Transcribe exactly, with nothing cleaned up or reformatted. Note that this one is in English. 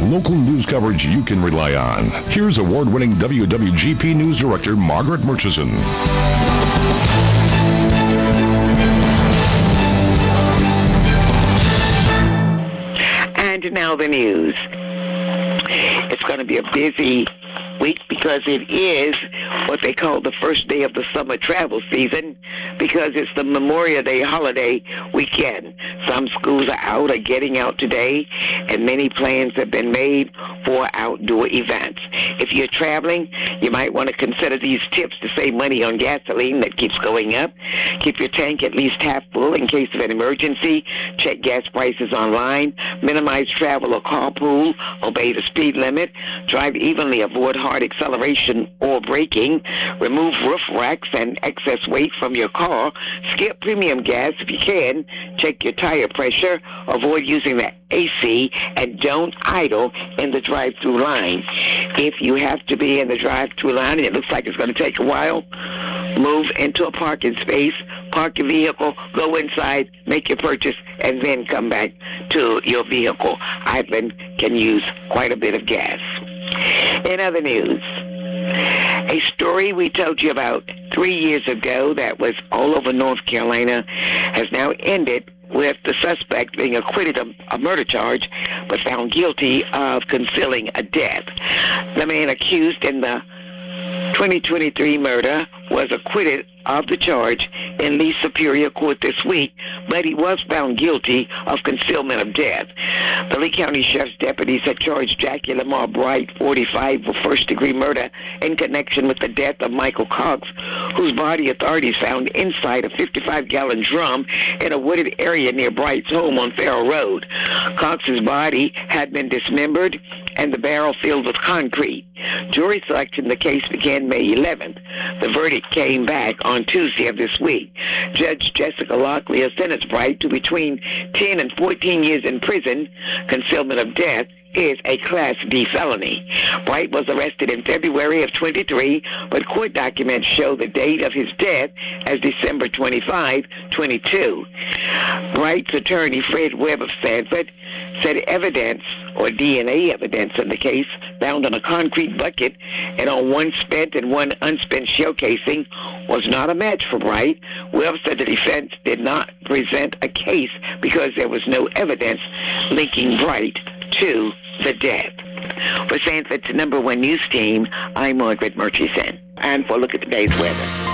Local news coverage you can rely on. Here's award-winning W W G P News Director Margaret Murchison. And now the news. It's going to be a busy week because it is what they call the first day of the summer travel season, because it's the Memorial Day holiday weekend. Some schools are out or getting out today, and many plans have been made for outdoor events. If you're traveling, you might want to consider these tips to save money on gasoline that keeps going up. Keep your tank at least half full in case of an emergency. Check gas prices online. Minimize travel or carpool. Obey the speed limit. Drive evenly. Avoid hard acceleration or braking. Remove roof racks and excess weight from your car. Skip premium gas if you can. Check your tire pressure. Avoid using the A C, and don't idle in the drive-through line. If you have to be in the drive-through line and it looks like it's going to take a while, move into a parking space, park your vehicle, go inside, make your purchase, and then come back to your vehicle. Idling can use quite a bit of gas. In other news, a story we told you about three years ago that was all over North Carolina has now ended with the suspect being acquitted of a murder charge but found guilty of concealing a death. The man accused in the twenty twenty-three murder was acquitted of the charge in Lee Superior Court this week, but he was found guilty of concealment of death. The Lee County Sheriff's deputies had charged Jackie Lamar Bright, forty-five, with first-degree murder in connection with the death of Michael Cox, whose body authorities found inside a fifty-five gallon drum in a wooded area near Bright's home on Farrell Road. Cox's body had been dismembered and the barrel filled with concrete. Jury selection in the case began May eleventh. The verdict came back on Tuesday of this week. Judge Jessica Locklear sentenced Bright to between ten and fourteen years in prison. Concealment of death is a Class D felony. Bright was arrested in February of twenty-three, but court documents show the date of his death as December twenty-fifth, twenty-two. Bright's attorney, Fred Webb of Sanford, said evidence, or D N A evidence in the case, found on a concrete bucket and on one spent and one unspent shell casing was not a match for Bright. Webb said the defense did not present a case because there was no evidence linking Bright to the death. For Sanford's number one news team, I'm Margaret Murchison. And for a look at today's weather.